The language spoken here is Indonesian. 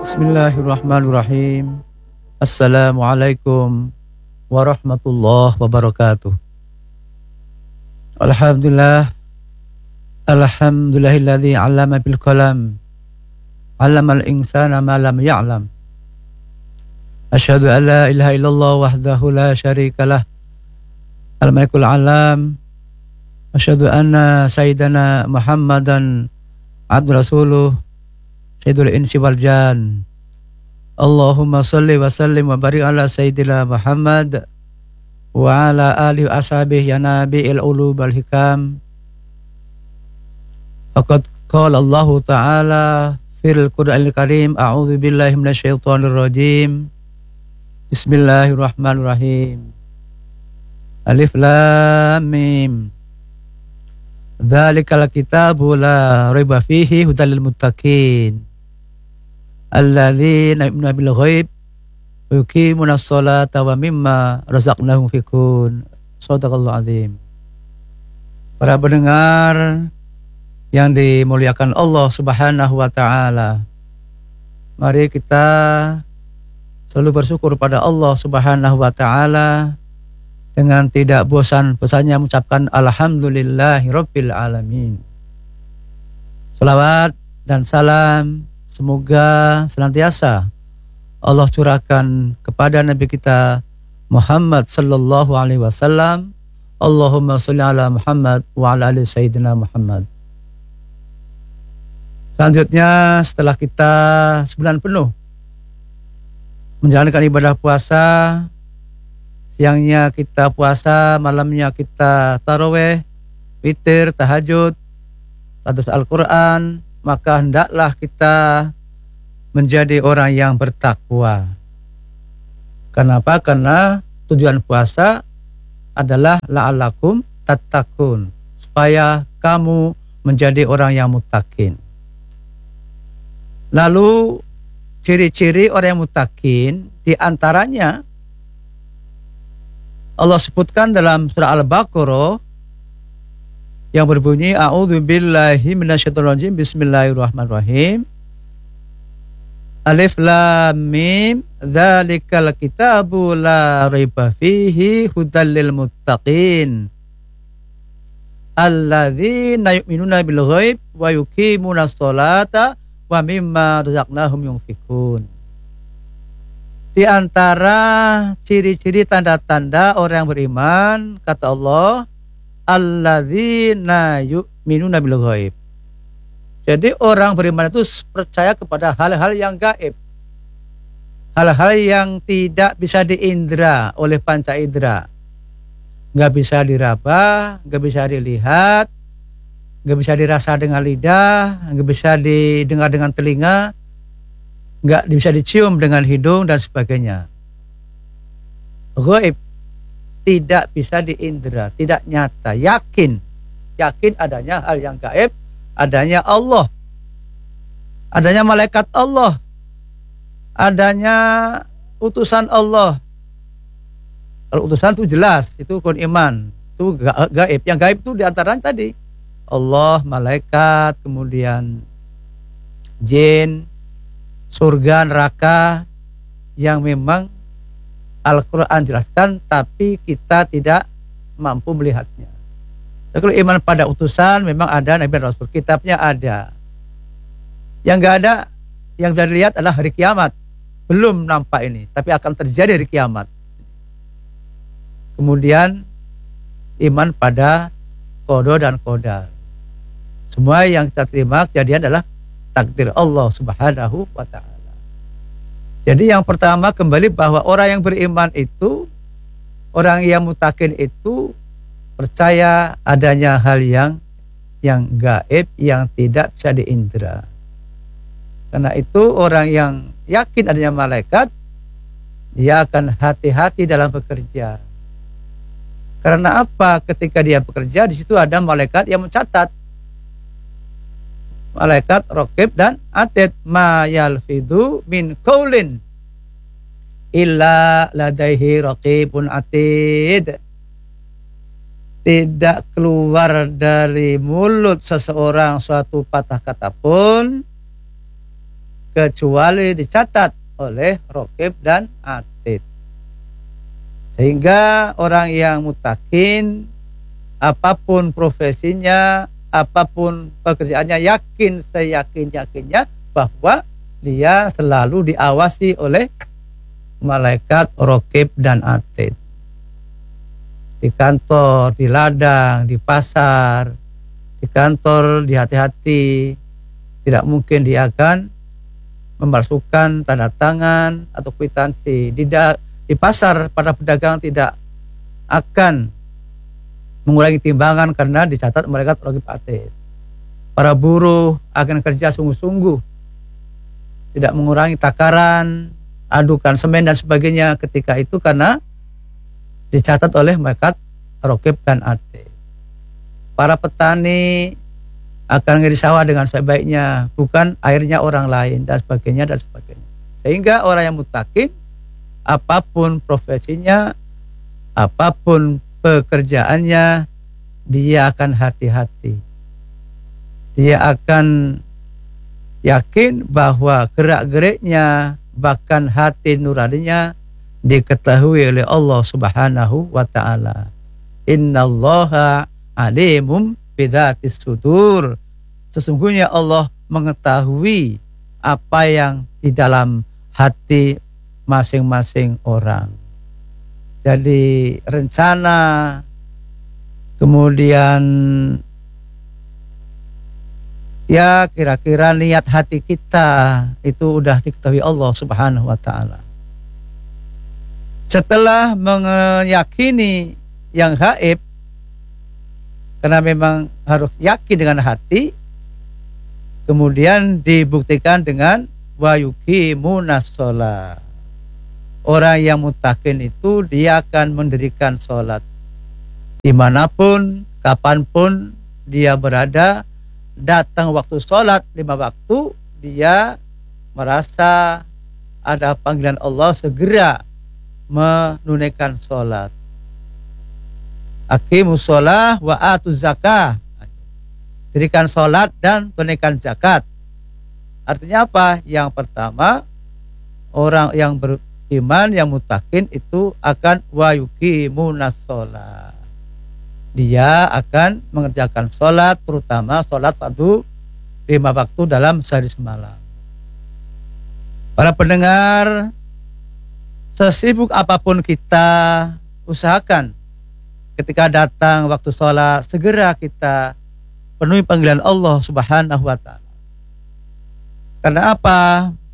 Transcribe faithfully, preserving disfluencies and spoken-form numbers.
Bismillahirrahmanirrahim. Assalamualaikum warahmatullahi wabarakatuh. Alhamdulillah. Alhamdulillahilladzi 'allama bil qalam. 'Allamal insana ma lam ya'lam. Asyhadu an la ilaha illallah wahdahu la syarikalah. Al-Malikul 'Alam. Asyhadu anna sayyidana Muhammadan abdur rasuluh sayyidul insi wal jan. Allahumma salli wa sallim wa barik ala sayyidina Muhammad wa ala alihi wa ashabihi ya nabi'il ulub wal hikam. Faqad qala Allah ta'ala fil Qur'anil Karim, a'udzu billahi minasyaitonir rajim. Bismillahirrahmanirrahim. Alif lam mim. Dzalikal kitabu la raiba fihi hudal lil muttaqin. Alladzina yu'minuna bil ghaib wa yuqimuna sholata wa mimma razaqnahum yunfiqun. Shadaqallahu azim. Para pendengar yang dimuliakan Allah Subhanahu wa taala, mari kita selalu bersyukur pada Allah Subhanahu wa taala dengan tidak bosan-bosannya mengucapkan alhamdulillahi rabbil alamin. Salawat dan salam semoga senantiasa Allah curahkan kepada Nabi kita Muhammad sallallahu alaihi wasallam. Allahumma sholli ala Muhammad wa ala ali sayyidina Muhammad. Selanjutnya, setelah kita sebulan penuh menjalankan ibadah puasa, siangnya kita puasa, malamnya kita tarawih, witir, tahajud, tadabbur Al-Quran, maka hendaklah kita menjadi orang yang bertakwa. Kenapa? Karena tujuan puasa adalah la'allakum tattaqun, supaya kamu menjadi orang yang muttaqin. Lalu ciri-ciri orang yang muttaqin diantaranya Allah sebutkan dalam surah Al-Baqarah yang berbunyi a'udzu billahi minasyaitonir rajim. Bismillahirrahmanirrahim. Alif lam mim. Dzalikal kitabu la raiba fihi hudal lil muttaqin. Alladzina yu'minuna bil ghaib wa yuqimuna sholata wa mimma razaqnahum yunfiqun. Di antara ciri-ciri tanda-tanda orang yang beriman, kata Allah, alladzina yu'minuna bil ghaib. Jadi orang beriman itu percaya kepada hal-hal yang gaib, hal-hal yang tidak bisa diindra oleh panca indera, nggak bisa diraba, nggak bisa dilihat, nggak bisa dirasa dengan lidah, nggak bisa didengar dengan telinga, nggak bisa dicium dengan hidung dan sebagainya. Ghaib, tidak bisa diindra, tidak nyata. Yakin, yakin adanya hal yang gaib, adanya Allah, adanya malaikat Allah, adanya utusan Allah. Kalau utusan itu jelas, itu rukun iman, itu gaib. Yang gaib itu diantaranya tadi Allah, malaikat, kemudian jin, surga, neraka, yang memang Al-Quran jelaskan tapi kita tidak mampu melihatnya. Tapi kalau iman pada utusan memang ada Nabi Rasul, kitabnya ada. Yang enggak ada, yang bisa dilihat adalah hari kiamat. Belum nampak ini, tapi akan terjadi hari kiamat. Kemudian iman pada qada dan qadar. Semua yang kita terima kejadian adalah takdir Allah Subhanahu wa ta'ala. Jadi yang pertama kembali bahwa orang yang beriman itu, orang yang muttaqin itu percaya adanya hal yang yang gaib, yang tidak bisa diindra. Karena itu orang yang yakin adanya malaikat, dia akan hati-hati dalam bekerja. Karena apa? Ketika dia bekerja, di situ ada malaikat yang mencatat. Malaikat raqib dan atid. Ma yalfidu min qaulin illa ladaihi raqibun atid. Tidak keluar dari mulut seseorang suatu patah kata pun kecuali dicatat oleh raqib dan atid. Sehingga orang yang mutakin, apapun profesinya, apapun pekerjaannya, yakin seyakin-yakinnya bahwa dia selalu diawasi oleh malaikat raqib dan atid. Di kantor, di ladang, di pasar, di kantor, di hati-hati, tidak mungkin dia akan memalsukan tanda tangan atau kwitansi. Di, da, di pasar para pedagang tidak akan mengurangi timbangan karena dicatat malaikat raqib atid. Para buruh akan kerja sungguh-sungguh, tidak mengurangi takaran, adukan semen dan sebagainya ketika itu karena dicatat oleh malaikat raqib dan atid. Para petani akan ngiri sawah dengan sebaik-baiknya, bukan airnya orang lain dan sebagainya dan sebagainya. Sehingga orang yang mutakin, apapun profesinya, apapun pekerjaannya, dia akan hati-hati. Dia akan yakin bahwa gerak-geriknya, bahkan hati nuraninya diketahui oleh Allah Subhanahu wa ta'ala. Innallaha alimum bidzatis sudur. Sesungguhnya Allah mengetahui apa yang di dalam hati masing-masing orang. Jadi rencana, kemudian ya kira-kira niat hati kita itu udah diketahui Allah Subhanahu wa ta'ala. Setelah meyakini yang gaib, karena memang harus yakin dengan hati, kemudian dibuktikan dengan wa yuqimunas shalah. Orang yang mutakin itu dia akan mendirikan sholat dimanapun, kapanpun dia berada. Datang waktu sholat lima waktu, dia merasa ada panggilan Allah, segera menunaikan sholat. Aqimus sholah wa atuz zakah. Dirikan sholat dan tunaikan zakat. Artinya apa? Yang pertama, orang yang beriman, yang mutakin itu akan wa yuqimunas sholah. Dia akan mengerjakan sholat, terutama sholat fardu lima waktu dalam sehari semalam. Para pendengar, sesibuk apapun kita, usahakan ketika datang waktu sholat, segera kita penuhi panggilan Allah Subhanahu wa ta'ala. Karena apa?